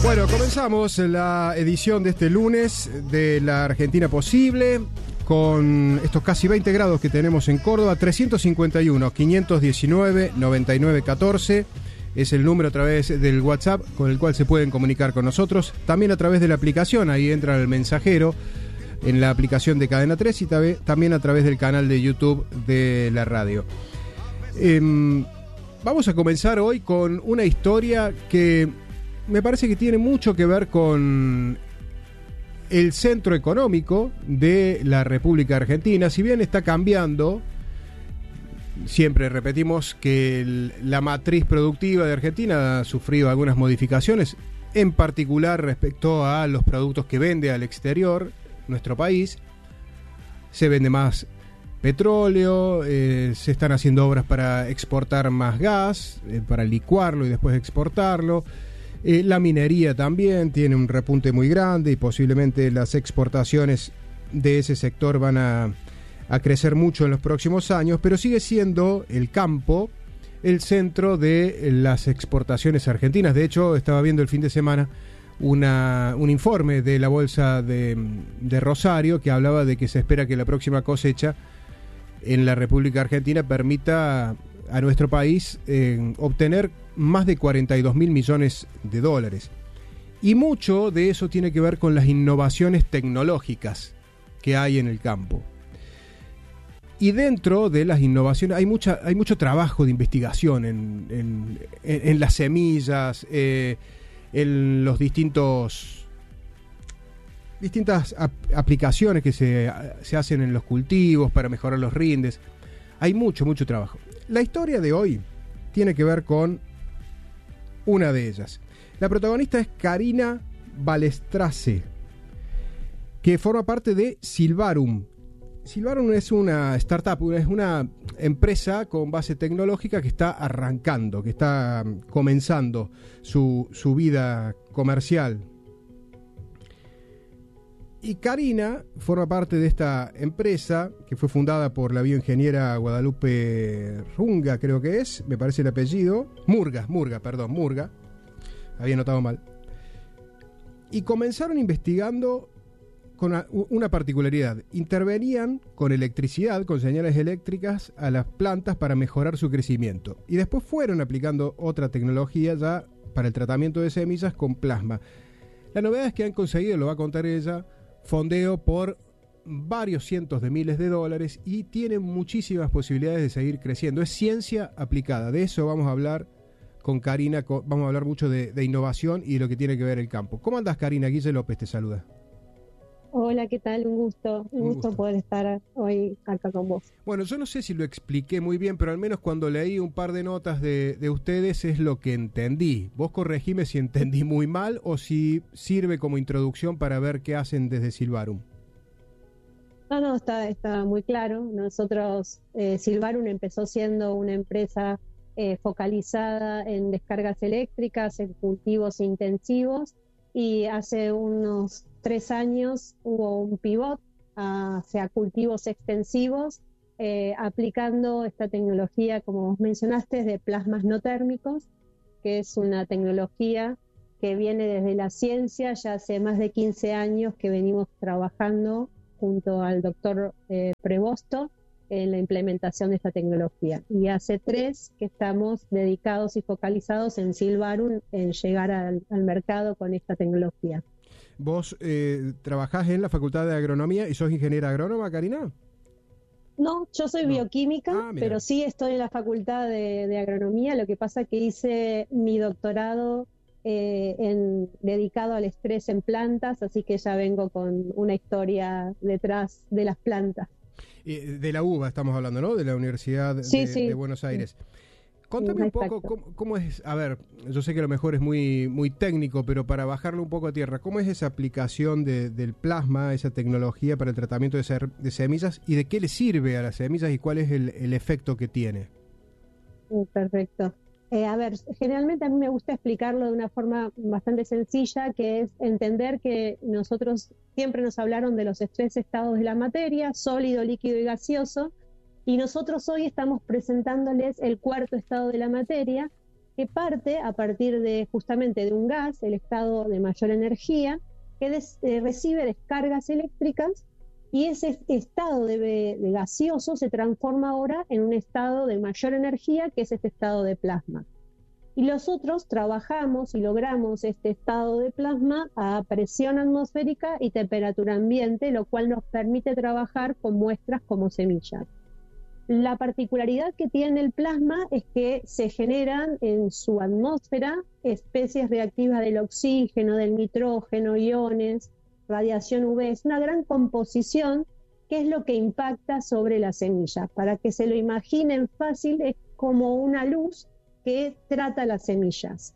Bueno, comenzamos la edición de este lunes de La Argentina Posible con estos casi 20 grados que tenemos en Córdoba. 351-519-9914 es el número a través del WhatsApp con el cual se pueden comunicar con nosotros. También a través de la aplicación, ahí entra el mensajero en la aplicación de Cadena 3 y también a través del canal de YouTube de la radio. Vamos a comenzar hoy con una historia que me parece que tiene mucho que ver con el centro económico de la República Argentina. Si bien está cambiando, siempre repetimos que la matriz productiva de Argentina ha sufrido algunas modificaciones, en particular respecto a los productos que vende al exterior nuestro país. Se vende más petróleo, se están haciendo obras para exportar más gas, para licuarlo y después exportarlo. La minería también tiene un repunte muy grande y posiblemente las exportaciones de ese sector van a crecer mucho en los próximos años, pero sigue siendo el campo el centro de las exportaciones argentinas. De hecho, estaba viendo el fin de semana un informe de la Bolsa de Rosario que hablaba de que se espera que la próxima cosecha en la República Argentina permita a nuestro país obtener más de 42 mil millones de dólares. Y mucho de eso tiene que ver con las innovaciones tecnológicas que hay en el campo. Y dentro de las innovaciones hay mucho trabajo de investigación en las semillas, en los distintas aplicaciones que se hacen en los cultivos para mejorar los rindes. Hay mucho trabajo. La historia de hoy tiene que ver con una de ellas. La protagonista es Karina Balestrace, que forma parte de Silvarum. Silvarum es una startup, es una empresa con base tecnológica que está arrancando, que está comenzando su vida comercial. Y Karina forma parte de esta empresa que fue fundada por la bioingeniera Guadalupe Runga, creo que es, me parece el apellido. Murga. Había notado mal. Y comenzaron investigando con una particularidad. Intervenían con electricidad, con señales eléctricas a las plantas para mejorar su crecimiento. Y después fueron aplicando otra tecnología ya para el tratamiento de semillas con plasma. La novedad es que han conseguido, lo va a contar ella, fondeo por varios cientos de miles de dólares y tienen muchísimas posibilidades de seguir creciendo. Es ciencia aplicada. De eso vamos a hablar con Karina. Vamos a hablar mucho de innovación y de lo que tiene que ver el campo. ¿Cómo andás, Karina? Guille López te saluda. Hola, ¿qué tal? Un gusto poder estar hoy acá con vos. Bueno, yo no sé si lo expliqué muy bien, pero al menos cuando leí un par de notas de ustedes es lo que entendí. Vos corregime si entendí muy mal o si sirve como introducción para ver qué hacen desde Silvarum. No, está muy claro. Nosotros, Silvarum empezó siendo una empresa focalizada en descargas eléctricas, en cultivos intensivos, y hace unos 3 años hubo un pivot hacia cultivos extensivos, aplicando esta tecnología, como vos mencionaste, de plasmas no térmicos, que es una tecnología que viene desde la ciencia. Ya hace más de 15 años que venimos trabajando junto al doctor Prevosto en la implementación de esta tecnología. Y hace 3 que estamos dedicados y focalizados en Silvarum, en llegar al mercado con esta tecnología. ¿Vos trabajás en la Facultad de Agronomía y sos ingeniera agrónoma, Karina? No, yo soy bioquímica, pero sí estoy en la Facultad de Agronomía. Lo que pasa es que hice mi doctorado dedicado al estrés en plantas, así que ya vengo con una historia detrás de las plantas. De la UBA estamos hablando, ¿no? De la Universidad de Buenos Aires. Contame un poco cómo es, a ver, yo sé que a lo mejor es muy técnico, pero para bajarlo un poco a tierra, ¿cómo es esa aplicación del plasma, esa tecnología para el tratamiento de semillas y de qué le sirve a las semillas y cuál es el efecto que tiene? Perfecto. A ver, generalmente a mí me gusta explicarlo de una forma bastante sencilla, que es entender que nosotros siempre nos hablaron de los 3 estados de la materia: sólido, líquido y gaseoso. Y nosotros hoy estamos presentándoles el 4.º estado de la materia, que parte a partir de justamente de un gas, el estado de mayor energía, que recibe descargas eléctricas, y ese estado de gaseoso se transforma ahora en un estado de mayor energía, que es este estado de plasma. Y nosotros trabajamos y logramos este estado de plasma a presión atmosférica y temperatura ambiente, lo cual nos permite trabajar con muestras como semillas. La particularidad que tiene el plasma es que se generan en su atmósfera especies reactivas del oxígeno, del nitrógeno, iones, radiación UV. Es una gran composición que es lo que impacta sobre la semilla. Para que se lo imaginen fácil, es como una luz que trata las semillas.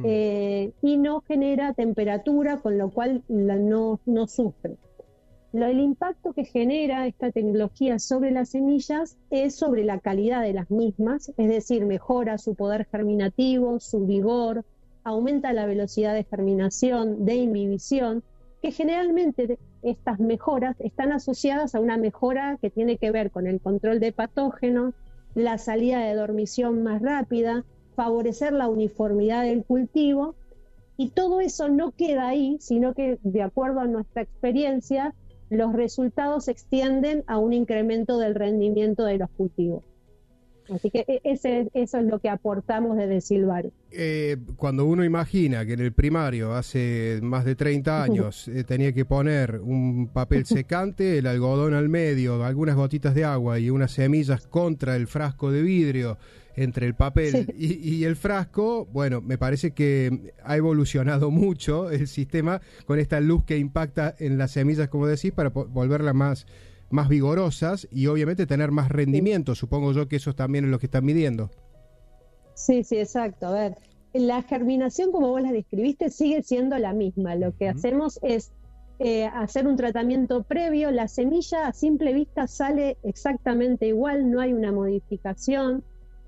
Y no genera temperatura, con lo cual no sufre. El impacto que genera esta tecnología sobre las semillas es sobre la calidad de las mismas, es decir, mejora su poder germinativo, su vigor, aumenta la velocidad de germinación, de inhibición, que generalmente estas mejoras están asociadas a una mejora que tiene que ver con el control de patógenos, la salida de dormición más rápida, favorecer la uniformidad del cultivo, y todo eso no queda ahí, sino que, de acuerdo a nuestra experiencia, los resultados se extienden a un incremento del rendimiento de los cultivos. Así que eso es lo que aportamos desde Silvaru. Cuando uno imagina que en el primario hace más de 30 años tenía que poner un papel secante, el algodón al medio, algunas gotitas de agua y unas semillas contra el frasco de vidrio, entre el papel y el frasco, bueno, me parece que ha evolucionado mucho el sistema con esta luz que impacta en las semillas, como decís, para volverlas más vigorosas y obviamente tener más rendimiento. Supongo yo que eso también es lo que están midiendo. Sí, exacto. A ver, la germinación, como vos la describiste, sigue siendo la misma. Lo que hacemos es hacer un tratamiento previo. La semilla a simple vista sale exactamente igual, no hay una modificación.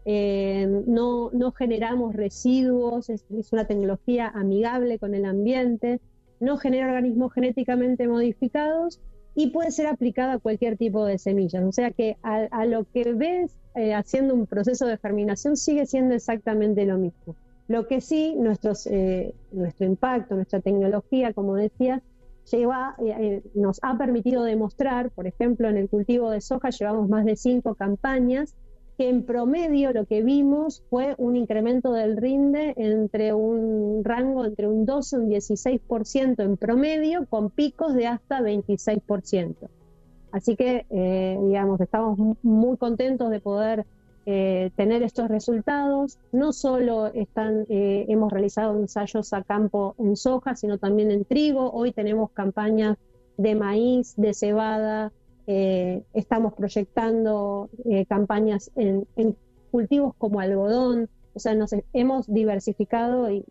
No generamos residuos, es una tecnología amigable con el ambiente, no genera organismos genéticamente modificados y puede ser aplicada a cualquier tipo de semillas. O sea que a lo que ves haciendo un proceso de germinación sigue siendo exactamente lo mismo. Lo que sí, nuestro impacto, nuestra tecnología, como decía, nos ha permitido demostrar, por ejemplo, en el cultivo de soja llevamos más de 5 campañas, que en promedio lo que vimos fue un incremento del rinde entre un rango entre un 12 y un 16% en promedio, con picos de hasta 26%. Así que, estamos muy contentos de poder tener estos resultados. No solo hemos realizado ensayos a campo en soja, sino también en trigo. Hoy tenemos campañas de maíz, de cebada. Estamos proyectando campañas en cultivos como algodón. O sea, nos hemos diversificado y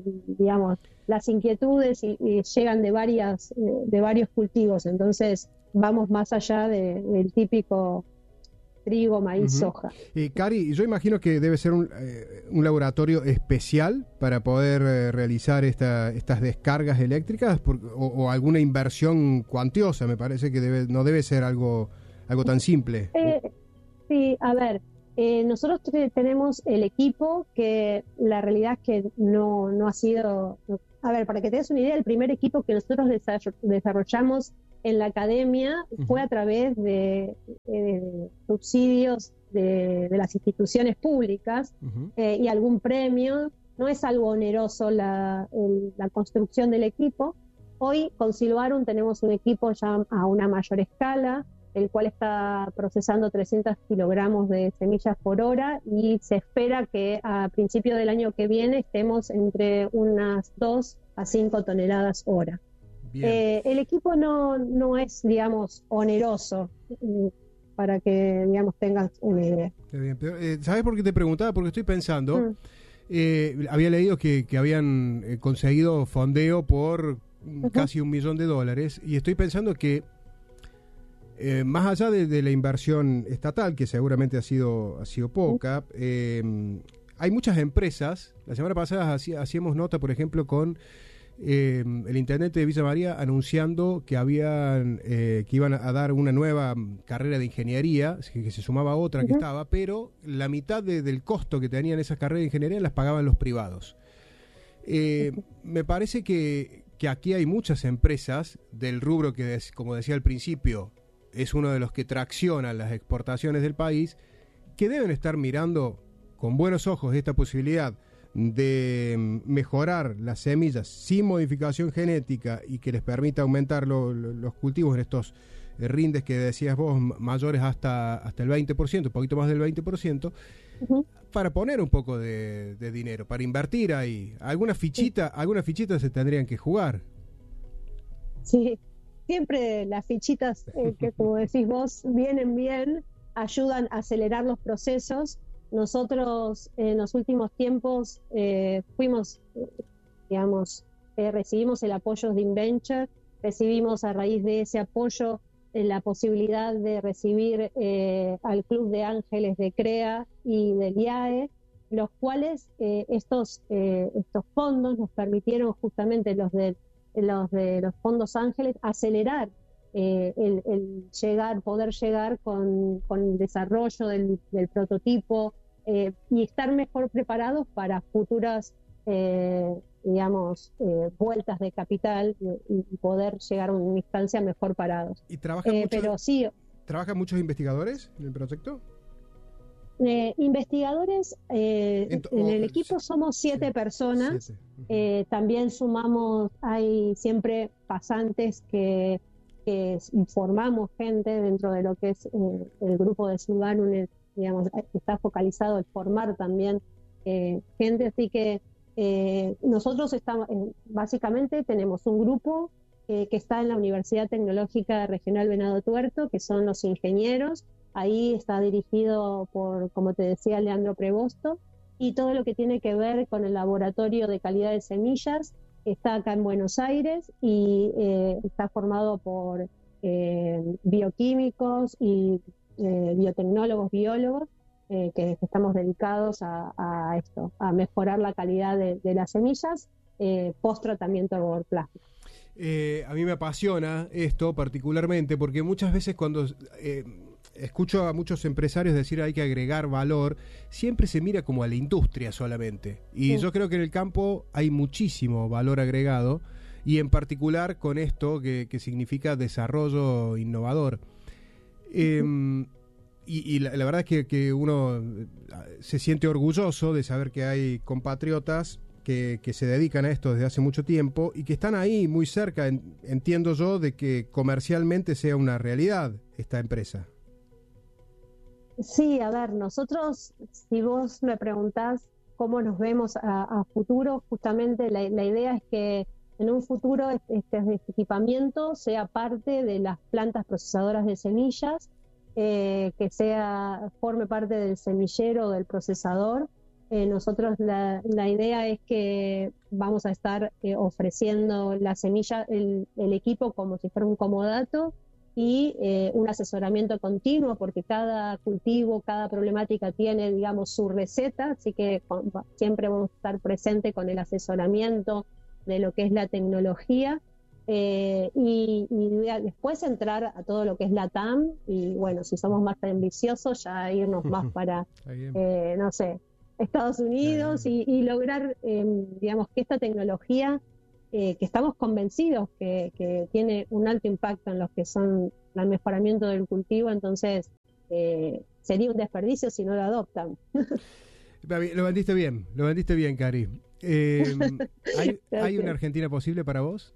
las inquietudes y llegan de varios cultivos. Entonces vamos más allá del típico trigo, maíz, soja. Cari, yo imagino que debe ser un laboratorio especial para poder realizar estas descargas eléctricas o alguna inversión cuantiosa. Me parece que no debe ser algo tan simple. Sí, a ver, nosotros tenemos el equipo que la realidad es que no ha sido... A ver, para que te des una idea, el primer equipo que nosotros desarrollamos en la academia fue a través de subsidios de las instituciones públicas y algún premio. No es algo oneroso la construcción del equipo. Hoy con Silvarum tenemos un equipo ya a una mayor escala, el cual está procesando 300 kilogramos de semillas por hora y se espera que a principio del año que viene estemos entre unas 2 a 5 toneladas hora. El equipo no es, oneroso, para que, tengas una idea. Bien, pero, ¿sabes por qué te preguntaba? Porque estoy pensando, había leído que habían conseguido fondeo por casi $1 millón y estoy pensando que más allá de la inversión estatal, que seguramente ha sido poca, hay muchas empresas. La semana pasada hacíamos nota, por ejemplo, con el intendente de Villa María anunciando que que iban a dar una nueva carrera de ingeniería, que se sumaba a otra que estaba, pero la mitad del costo que tenían esas carreras de ingeniería las pagaban los privados. Me parece que aquí hay muchas empresas del rubro que, como decía al principio, es uno de los que tracciona las exportaciones del país, que deben estar mirando con buenos ojos esta posibilidad de mejorar las semillas sin modificación genética y que les permita aumentar los cultivos en estos rindes que decías vos, mayores hasta el 20%, un poquito más del 20%, para poner un poco de dinero, para invertir ahí. Algunas fichitas se tendrían que jugar. Sí, siempre las fichitas que, como decís vos, vienen bien, ayudan a acelerar los procesos. Nosotros en los últimos tiempos recibimos el apoyo de InVenture, recibimos a raíz de ese apoyo la posibilidad de recibir al Club de Ángeles de CREA y del IAE, los cuales estos fondos nos permitieron, justamente los de los fondos Ángeles, acelerar el poder llegar con el desarrollo del prototipo y estar mejor preparados para futuras vueltas de capital y poder llegar a una instancia mejor parados. ¿Y trabajan muchos investigadores en el proyecto? Investigadores, en el equipo somos 7 personas. 7. También hay siempre pasantes que formamos gente dentro de lo que es el grupo de Sylvanum, está focalizado en formar también gente, así que nosotros estamos, básicamente tenemos un grupo que está en la Universidad Tecnológica Regional Venado Tuerto, que son los ingenieros. Ahí está dirigido por, como te decía, Leandro Prevosto, y todo lo que tiene que ver con el laboratorio de calidad de semillas está acá en Buenos Aires y está formado por bioquímicos y biotecnólogos, biólogos, que estamos dedicados a esto, a mejorar la calidad de las semillas post tratamiento organoplástico. A mí me apasiona esto particularmente porque muchas veces cuando escucho a muchos empresarios decir hay que agregar valor, siempre se mira como a la industria solamente. Y yo creo que en el campo hay muchísimo valor agregado, y en particular con esto que significa desarrollo innovador. Y la verdad es que uno se siente orgulloso de saber que hay compatriotas que se dedican a esto desde hace mucho tiempo y que están ahí muy cerca, entiendo yo, de que comercialmente sea una realidad esta empresa. Sí, a ver, nosotros, si vos me preguntás cómo nos vemos a futuro, justamente la idea es que en un futuro este equipamiento sea parte de las plantas procesadoras de semillas, que forme parte del semillero o del procesador. Nosotros la idea es que vamos a estar ofreciendo la semilla, el equipo como si fuera un comodato, y un asesoramiento continuo, porque cada cultivo, cada problemática tiene, digamos, su receta, así que siempre vamos a estar presentes con el asesoramiento de lo que es la tecnología, y después entrar a todo lo que es la TAM, y bueno, si somos más ambiciosos, ya irnos más para, no sé, Estados Unidos, y lograr, digamos, que esta tecnología, que estamos convencidos que tiene un alto impacto en lo que son el mejoramiento del cultivo, entonces sería un desperdicio si no lo adoptan. Lo vendiste bien, Cari. ¿Hay una Argentina posible para vos?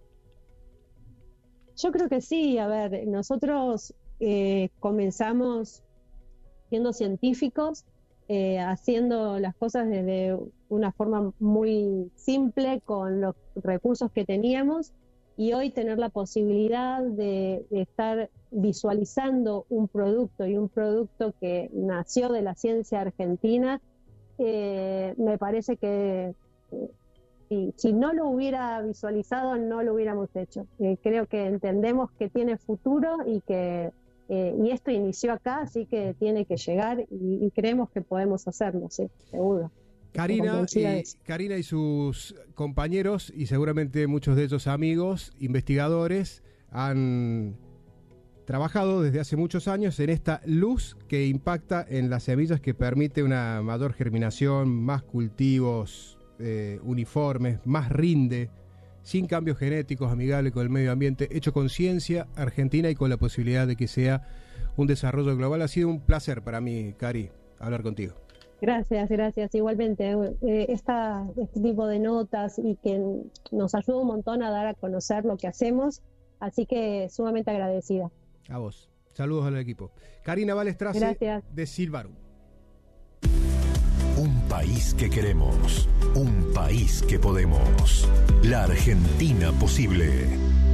Yo creo que sí. A ver, nosotros comenzamos siendo científicos, haciendo las cosas desde una forma muy simple con los recursos que teníamos, y hoy tener la posibilidad de estar visualizando un producto que nació de la ciencia argentina, me parece que si no lo hubiera visualizado no lo hubiéramos hecho. Creo que entendemos que tiene futuro y esto inició acá, así que tiene que llegar, y creemos que podemos hacerlo, sí, seguro. Karina y sus compañeros, y seguramente muchos de ellos amigos, investigadores, han trabajado desde hace muchos años en esta luz que impacta en las semillas, que permite una mayor germinación, más cultivos uniformes, más rinde, sin cambios genéticos, amigable con el medio ambiente, hecho con ciencia argentina y con la posibilidad de que sea un desarrollo global. Ha sido un placer para mí, Cari, hablar contigo. Gracias. Igualmente, este tipo de notas y que nos ayuda un montón a dar a conocer lo que hacemos, así que sumamente agradecida. A vos. Saludos al equipo. Karina Ballestrace, de Silvarum. Un país que queremos, un país que podemos. La Argentina posible.